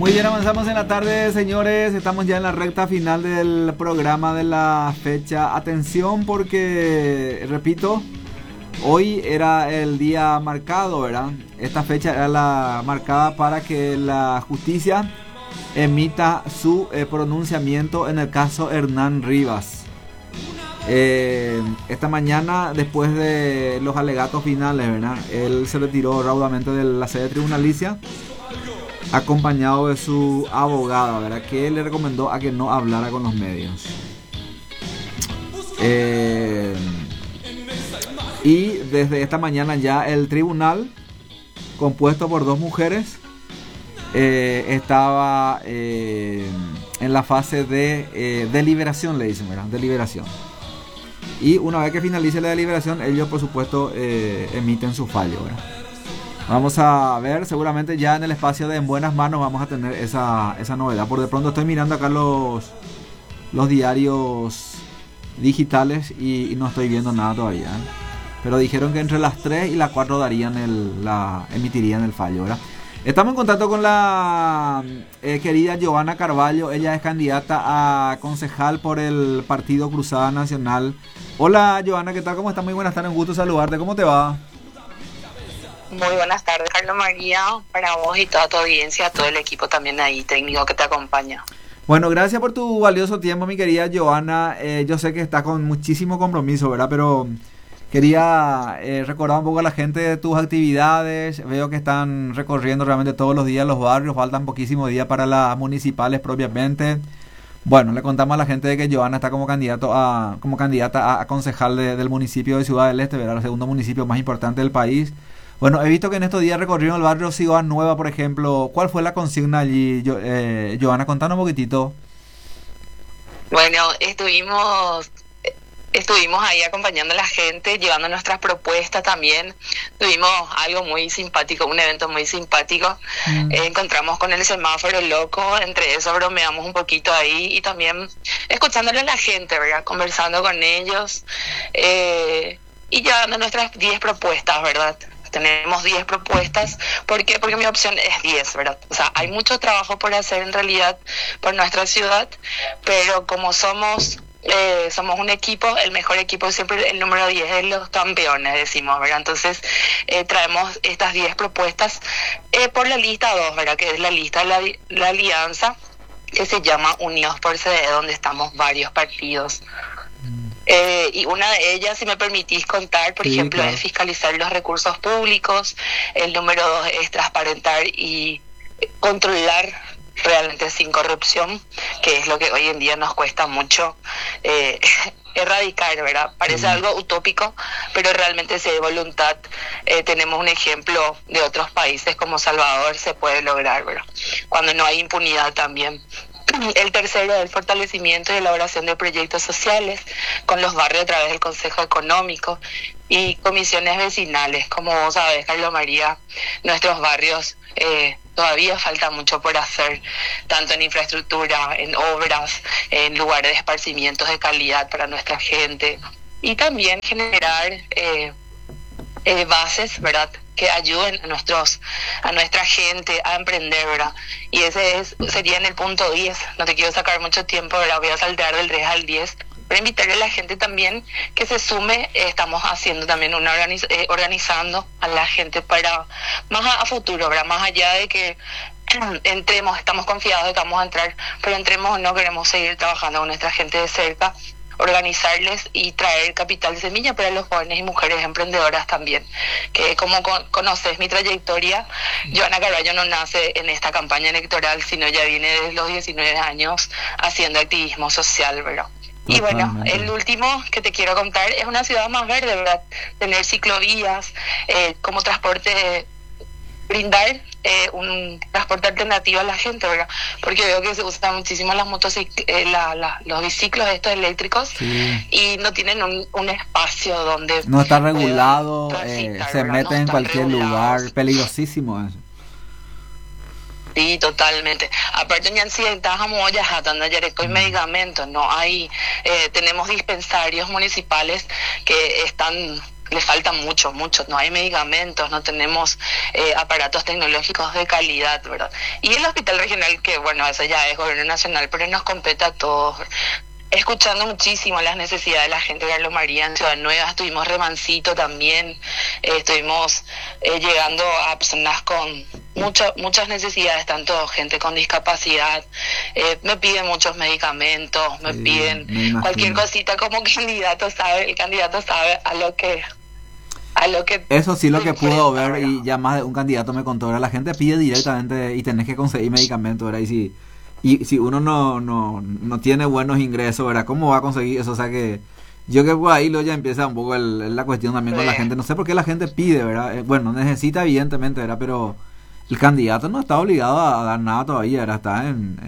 Muy bien, avanzamos en la tarde, señores. Estamos ya en la recta final del programa de la fecha. Atención porque, repito, hoy era el día marcado, ¿verdad? Esta fecha era la marcada para que la justicia emita su pronunciamiento en el caso Hernán Rivas. Esta mañana, después de los alegatos finales, ¿verdad? Él se retiró raudamente de la sede tribunalicia, acompañado de su abogada, ¿verdad? Que le recomendó a que no hablara con los medios. Y desde esta mañana ya el tribunal, compuesto por dos mujeres, estaba en la fase de deliberación, le dicen, ¿verdad? Deliberación. Y una vez que finalice la deliberación, ellos por supuesto emiten su fallo, ¿verdad? Vamos a ver, seguramente ya en el espacio de En Buenas Manos vamos a tener esa novedad. Por de pronto estoy mirando acá los diarios digitales y no estoy viendo nada todavía, ¿eh? Pero dijeron que entre las 3 y las 4 emitirían el fallo, ¿verdad? Estamos en contacto con la querida Giovanna Carvalho. Ella es candidata a concejal por el Partido Cruzada Nacional. Hola Giovanna, ¿qué tal? ¿Cómo estás? Muy buenas tardes, un gusto saludarte. ¿Cómo te va? Muy buenas tardes, Carlos María, para vos y toda tu audiencia, todo el equipo también ahí técnico que te acompaña. Bueno, gracias por tu valioso tiempo, mi querida Giovanna. Yo sé que estás con muchísimo compromiso, ¿verdad? Pero quería recordar un poco a la gente de tus actividades. Veo que están recorriendo realmente todos los días los barrios. Faltan poquísimos días para las municipales propiamente. Bueno, le contamos a la gente de que Giovanna está como candidata a concejal del municipio de Ciudad del Este, ¿verdad? El segundo municipio más importante del país. Bueno, he visto que en estos días recorrieron el barrio Ciudad Nueva, por ejemplo. ¿Cuál fue la consigna allí, Giovanna? Contanos un poquitito. Bueno, estuvimos ahí acompañando a la gente, llevando nuestras propuestas también. Tuvimos algo muy simpático, un evento muy simpático. Encontramos con el semáforo loco, entre eso bromeamos un poquito ahí y también escuchándole a la gente, ¿verdad? Conversando con ellos y llevando nuestras 10 propuestas, ¿verdad? Tenemos 10 propuestas. ¿Por qué? Porque mi opción es 10, ¿verdad? O sea, hay mucho trabajo por hacer en realidad por nuestra ciudad, pero como somos un equipo, el mejor equipo siempre el número 10 de los campeones, decimos, ¿verdad? Entonces traemos estas 10 propuestas por la lista 2, ¿verdad? Que es la lista de la alianza, que se llama Unidos por CD, donde estamos varios partidos. Y una de ellas, si me permitís contar, por ejemplo, claro, es fiscalizar los recursos públicos. El número 2 es transparentar y controlar realmente sin corrupción, que es lo que hoy en día nos cuesta mucho erradicar, ¿verdad? Parece algo utópico, pero realmente si hay voluntad, tenemos un ejemplo de otros países como Salvador, se puede lograr, ¿verdad? Cuando no hay impunidad también. El tercero es el fortalecimiento y elaboración de proyectos sociales con los barrios a través del Consejo Económico y comisiones vecinales. Como vos sabés, Carlos María, nuestros barrios todavía falta mucho por hacer, tanto en infraestructura, en obras, en lugares de esparcimientos de calidad para nuestra gente, y también generar bases, ¿verdad?, que ayuden a nuestra gente a emprender, ¿verdad? Y ese sería en el punto 10. No te quiero sacar mucho tiempo, ¿verdad? Voy a saltar del 3 al 10 para invitarle a la gente también que se sume. Estamos haciendo también organizando a la gente para más a futuro, ¿verdad? Más allá de que entremos, estamos confiados de que vamos a entrar, pero entremos o no, queremos seguir trabajando con nuestra gente de cerca, organizarles y traer capital de semilla para los jóvenes y mujeres emprendedoras también. Que como conoces mi trayectoria, Giovanna Carvalho no nace en esta campaña electoral, sino ya viene desde los 19 años haciendo activismo social, ¿verdad? Y bueno, el último que te quiero contar es una ciudad más verde, ¿verdad? Tener ciclovías, como transporte, brindar un transporte alternativo a la gente, ¿verdad? Porque veo que se usan muchísimo las los biciclos estos eléctricos, sí, y no tienen un espacio donde no está regulado, se meten en cualquier lugar, peligrosísimo eso. Sí, totalmente. Aparte, ya si estamos ya jatando y medicamentos, no hay, tenemos dispensarios municipales que están le falta mucho, no hay medicamentos, no tenemos aparatos tecnológicos de calidad, ¿verdad? Y el hospital regional, que bueno, eso ya es gobierno nacional, pero nos compete a todos, escuchando muchísimo las necesidades de la gente de Carlos María en Ciudad Nueva. Estuvimos Remancito también, estuvimos llegando a personas con muchas necesidades, tanto gente con discapacidad, me piden muchos medicamentos, me piden cualquier cosita, como el candidato sabe a lo que eso sí lo que puedo ver, ¿verdad? Y ya más de un candidato me contó, ¿verdad? La gente pide directamente y tenés que conseguir medicamentos, ¿verdad? Y si uno no tiene buenos ingresos, ¿verdad? ¿Cómo va a conseguir eso? O sea que yo que por ahí luego ya empieza un poco la cuestión también con la gente. No sé por qué la gente pide, ¿verdad? Bueno, necesita evidentemente, ¿verdad? Pero el candidato no está obligado a dar nada todavía, ¿verdad? Está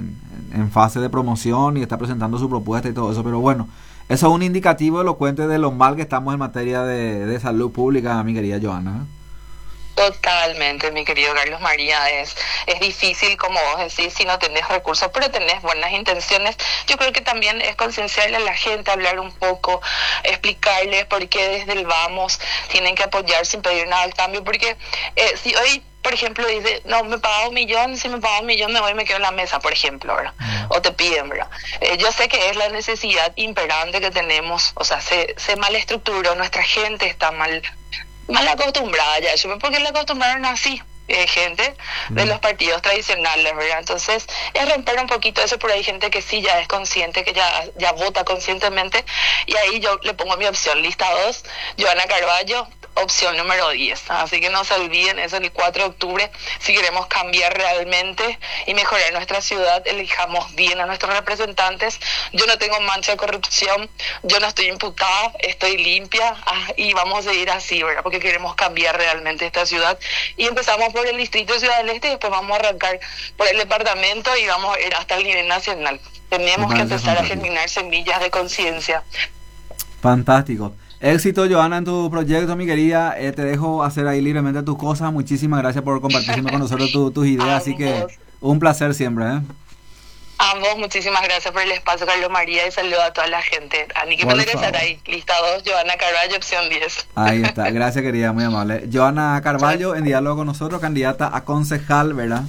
en fase de promoción y está presentando su propuesta y todo eso. Pero bueno, eso es un indicativo elocuente de lo mal que estamos en materia de salud pública, mi querida Johanna. Totalmente, mi querido Carlos María, es difícil, como vos decís, si no tenés recursos, pero tenés buenas intenciones. Yo creo que también es concienciarle a la gente, hablar un poco, explicarles por qué desde el vamos tienen que apoyar sin pedir nada al cambio, porque si hoy, por ejemplo, dice, no, me paga 1 millón, si me paga 1 millón me voy y me quedo en la mesa, por ejemplo, ¿verdad? O te piden, ¿verdad? Yo sé que es la necesidad imperante que tenemos, o sea, se mal estructuró, nuestra gente está mal acostumbrada ya, porque la acostumbraron así, gente de los partidos tradicionales, ¿verdad? Entonces es romper un poquito eso, pero hay gente que sí ya es consciente, que ya vota conscientemente, y ahí yo le pongo mi opción, lista 2, Johanna Carballo, opción número 10. Así que no se olviden, eso el 4 de octubre. Si queremos cambiar realmente y mejorar nuestra ciudad, elijamos bien a nuestros representantes. Yo no tengo mancha de corrupción, yo no estoy imputada, estoy limpia, y vamos a seguir así, ¿verdad? Porque queremos cambiar realmente esta ciudad. Y empezamos por el distrito de Ciudad del Este y después vamos a arrancar por el departamento y vamos a ir hasta el nivel nacional. Tenemos que empezar a germinar semillas de conciencia. Fantástico. Éxito, Johanna, en tu proyecto, mi querida. Te dejo hacer ahí libremente tus cosas. Muchísimas gracias por compartir con nosotros tus ideas. Así que un placer siempre, ¿eh? Ambos, muchísimas gracias por el espacio, Carlos María, y saludo a toda la gente. Aniki ahí, lista 2, Johanna Carballo, opción 10. Ahí está, gracias, querida, muy amable. Johanna Carballo, en diálogo con nosotros, candidata a concejal, ¿verdad?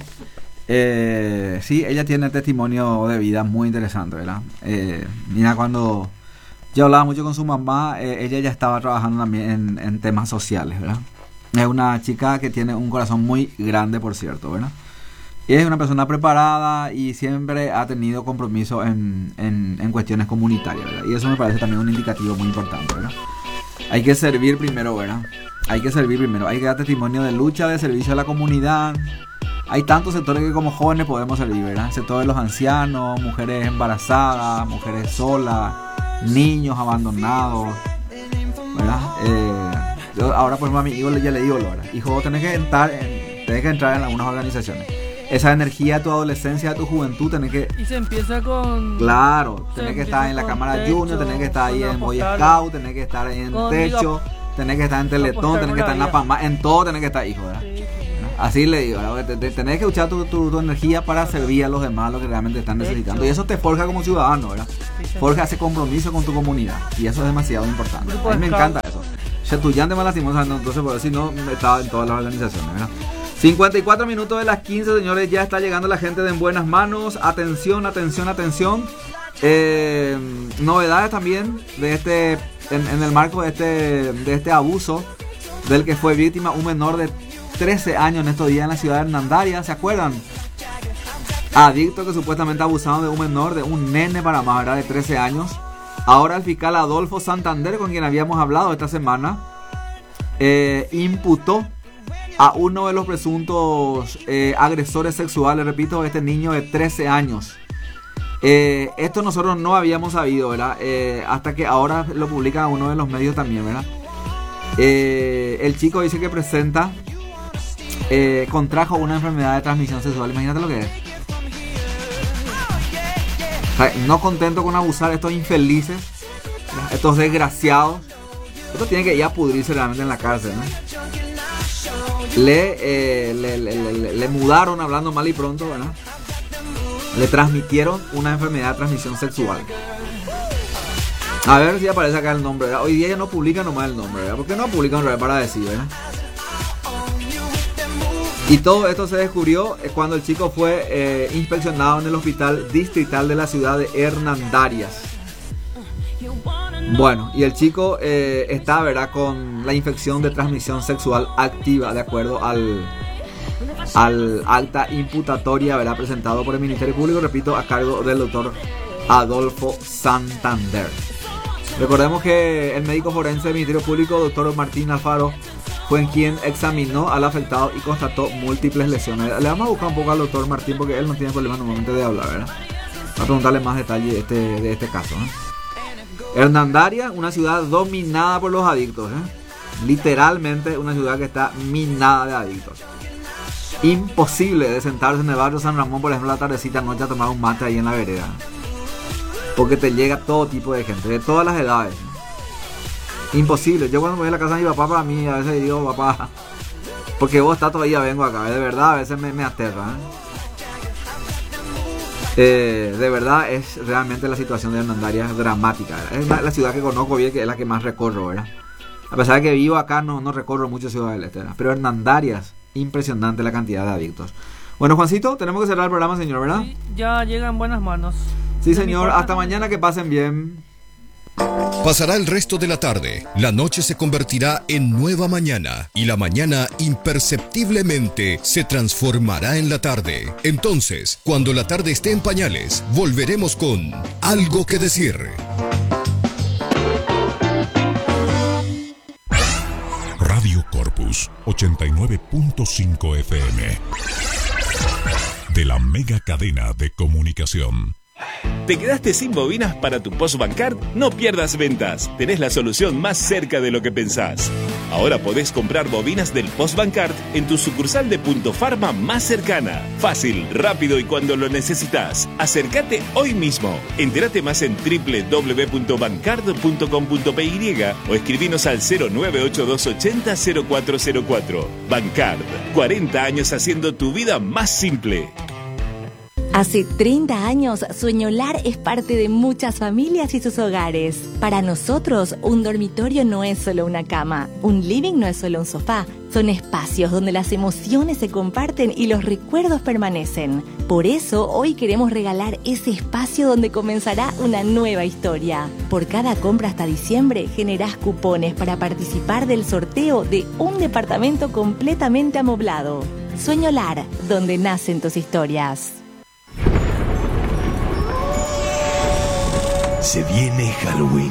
Sí, ella tiene testimonio de vida muy interesante, ¿verdad? Mira, cuando yo hablaba mucho con su mamá, ella ya estaba trabajando también en temas sociales, ¿verdad? Es una chica que tiene un corazón muy grande, por cierto, ¿verdad? Y es una persona preparada y siempre ha tenido compromiso en cuestiones comunitarias, ¿verdad? Y eso me parece también un indicativo muy importante, ¿verdad? Hay que servir primero, ¿verdad? Hay que servir primero, hay que dar testimonio de lucha, de servicio a la comunidad. Hay tantos sectores que como jóvenes podemos servir, ¿verdad? El sector de los ancianos, mujeres embarazadas, mujeres solas, niños abandonados, ¿verdad? Yo ahora, por ejemplo, a mi hijo ya le digo, ¿verdad? Hijo, tenés que entrar en algunas organizaciones. Esa energía de tu adolescencia, de tu juventud, tenés que... Y se empieza con... Claro, tenés que estar en la Cámara Junior, tenés que estar ahí en Boy Scout, tenés que estar en Techo, tenés que estar en Teletón, tenés que estar en La Pamá, en todo tenés que estar, hijo, ¿verdad? Sí. Así le digo, ¿verdad? Tenés que usar tu energía para servir a los demás, lo que realmente están necesitando. Y eso te forja como ciudadano, ¿verdad? Forja ese compromiso con tu comunidad. Y eso es demasiado importante. A mí me encanta eso. Chetuyante más lastimosa, entonces por decir, no estaba en todas las organizaciones, ¿verdad? 54 minutos de las 15, señores, ya está llegando la gente de En Buenas Manos. Atención, atención, atención. Novedades también de en el marco de este abuso del que fue víctima un menor de 13 años en estos días en la ciudad de Hernandaria, ¿se acuerdan? Adicto que supuestamente abusaron de un menor, de un nene para más, ¿verdad? De 13 años. Ahora el fiscal Adolfo Santander, con quien habíamos hablado esta semana, imputó a uno de los presuntos agresores sexuales, repito, este niño de 13 años. Esto nosotros no habíamos sabido, ¿verdad? Hasta que ahora lo publica uno de los medios también, ¿verdad? El chico dice que contrajo una enfermedad de transmisión sexual. Imagínate lo que es. O sea, no contento con abusar, estos infelices, estos desgraciados, estos tienen que ir a pudrirse realmente en la cárcel, ¿no? Le mudaron, hablando mal y pronto, ¿verdad? Le transmitieron una enfermedad de transmisión sexual. A ver si aparece acá el nombre, ¿verdad? Hoy día ya no publican nomás el nombre, ¿verdad? ¿Por qué no publican para decir, ¿verdad? Y todo esto se descubrió cuando el chico fue inspeccionado en el hospital distrital de la ciudad de Hernandarias. Bueno, y el chico está, ¿verdad?, con la infección de transmisión sexual activa, de acuerdo al acta imputatoria, ¿verdad?, presentado por el Ministerio Público, repito, a cargo del doctor Adolfo Santander. Recordemos que el médico forense del Ministerio Público, doctor Martín Alfaro, fue quien examinó al afectado y constató múltiples lesiones. Le vamos a buscar un poco al doctor Martín porque él no tiene problema normalmente de hablar, ¿verdad? Vamos a preguntarle más detalle de este caso, ¿eh? Hernandarias, una ciudad dominada por los adictos, ¿eh? Literalmente una ciudad que está minada de adictos. Imposible de sentarse en el barrio San Ramón, por ejemplo, la tardecita noche a tomar un mate ahí en la vereda, porque te llega todo tipo de gente, de todas las edades. Imposible. Yo cuando voy a la casa de mi papá, para mí, a veces digo, papá, porque vos estás todavía, vengo acá. De verdad, a veces me aterra, de verdad, es realmente la situación de Hernandarias dramática. Es la ciudad que conozco bien, que es la que más recorro, ¿verdad? A pesar de que vivo acá, no recorro mucho Ciudad del Este, ¿verdad? Pero Hernandarias, impresionante la cantidad de adictos. Bueno, Juancito, tenemos que cerrar el programa, señor, ¿verdad? Sí, ya llega en buenas manos. Sí, señor. Hasta mañana, que pasen bien. Pasará el resto de la tarde, la noche se convertirá en nueva mañana y la mañana imperceptiblemente se transformará en la tarde. Entonces, cuando la tarde esté en pañales, volveremos con Algo que Decir. Radio Corpus 89.5 FM de la mega cadena de comunicación. ¿Te quedaste sin bobinas para tu Postbancard? No pierdas ventas. Tenés la solución más cerca de lo que pensás. Ahora podés comprar bobinas del Postbancard en tu sucursal de Punto Pharma más cercana. Fácil, rápido y cuando lo necesitas. Acércate hoy mismo. Entérate más en www.bancard.com.py o escribinos al 098-280-0404. Bancard, 40 años haciendo tu vida más simple. Hace 30 años, Sueñolar es parte de muchas familias y sus hogares. Para nosotros, un dormitorio no es solo una cama, un living no es solo un sofá. Son espacios donde las emociones se comparten y los recuerdos permanecen. Por eso, hoy queremos regalar ese espacio donde comenzará una nueva historia. Por cada compra hasta diciembre, generás cupones para participar del sorteo de un departamento completamente amoblado. Sueñolar, donde nacen tus historias. Se viene Halloween.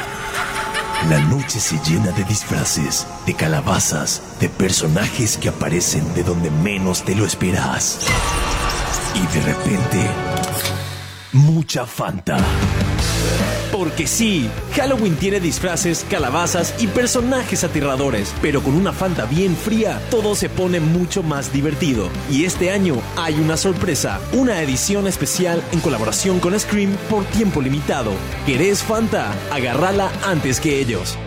La noche se llena de disfraces, de calabazas, de personajes que aparecen de donde menos te lo esperas. Y de repente, mucha Fanta. Porque sí, Halloween tiene disfraces, calabazas y personajes aterradores, pero con una Fanta bien fría, todo se pone mucho más divertido. Y este año hay una sorpresa, una edición especial en colaboración con Scream por tiempo limitado. ¿Querés Fanta? Agárrala antes que ellos.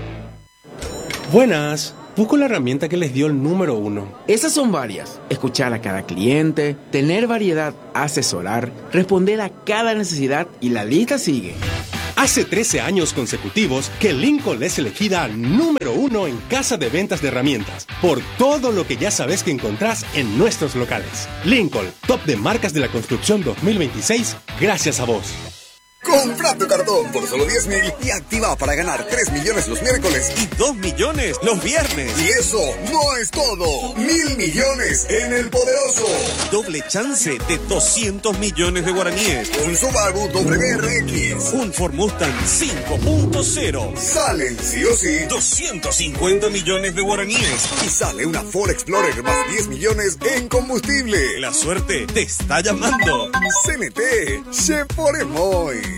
Buenas. Busco la herramienta que les dio el número 1. Esas son varias. Escuchar a cada cliente, tener variedad, asesorar, responder a cada necesidad y la lista sigue. Hace 13 años consecutivos que Lincoln es elegida número 1 en casa de ventas de herramientas, por todo lo que ya sabes que encontrás en nuestros locales. Lincoln, top de marcas de la construcción 2026, gracias a vos. Compra tu cartón por solo 10.000 y activa para ganar 3 millones los miércoles y 2 millones los viernes. Y eso no es todo. 1.000 millones en el poderoso. Doble chance de 200 millones de guaraníes. Un Subaru WRX. Un Ford Mustang 5.0. Salen sí o sí 250 millones de guaraníes. Y sale una Ford Explorer más 10 millones en combustible. La suerte te está llamando. CNT, se pone muy.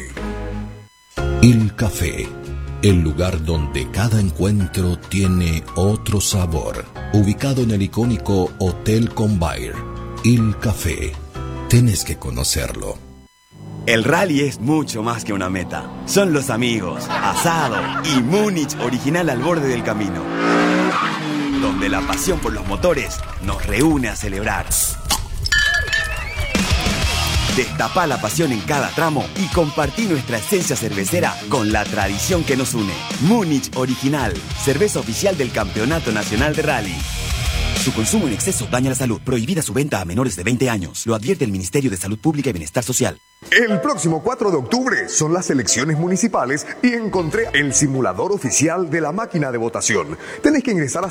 Il Café, el lugar donde cada encuentro tiene otro sabor. Ubicado en el icónico Hotel Convair. Il Café, tenés que conocerlo. El rally es mucho más que una meta. Son los amigos, asado y Múnich original al borde del camino. Donde la pasión por los motores nos reúne a celebrar. Destapá la pasión en cada tramo y compartí nuestra esencia cervecera con la tradición que nos une. Múnich Original, cerveza oficial del Campeonato Nacional de Rally. Su consumo en exceso daña la salud. Prohibida su venta a menores de 20 años. Lo advierte el Ministerio de Salud Pública y Bienestar Social. El próximo 4 de octubre son las elecciones municipales y encontré el simulador oficial de la máquina de votación. Tenés que ingresar a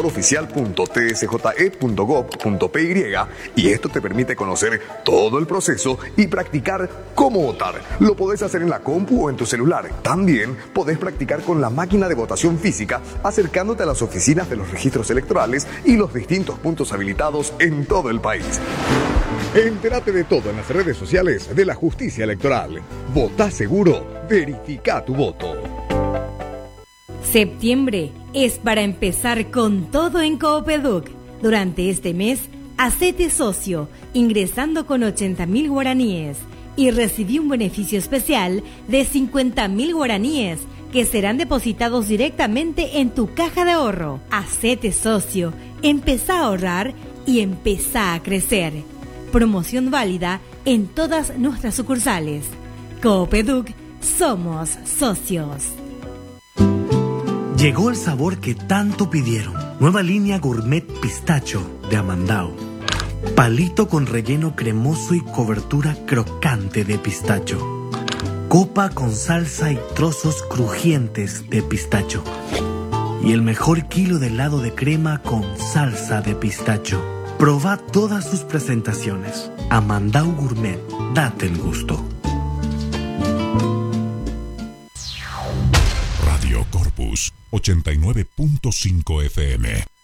simuladoroficial.tsje.gov.py y esto te permite conocer todo el proceso y practicar cómo votar. Lo podés hacer en la compu o en tu celular. También podés practicar con la máquina de votación física acercándote a las oficinas de los registros electorales y los distintos puntos habilitados en todo el país. Entérate de todo en las redes sociales de la Justicia Electoral. Votá seguro, verifica tu voto. Septiembre es para empezar con todo en Coopeduc. Durante este mes, hacete socio ingresando con 80.000 guaraníes y recibí un beneficio especial de 50.000 guaraníes que serán depositados directamente en tu caja de ahorro. Hacete socio, empezá a ahorrar y empezá a crecer. Promoción válida en todas nuestras sucursales. Coopeduc, somos socios. Llegó el sabor que tanto pidieron. Nueva línea Gourmet Pistacho de Amandao. Palito con relleno cremoso y cobertura crocante de pistacho. Copa con salsa y trozos crujientes de pistacho. Y el mejor kilo de helado de crema con salsa de pistacho. Proba todas sus presentaciones. Amandao Gourmet, date el gusto. Radio Corpus 89.5 FM.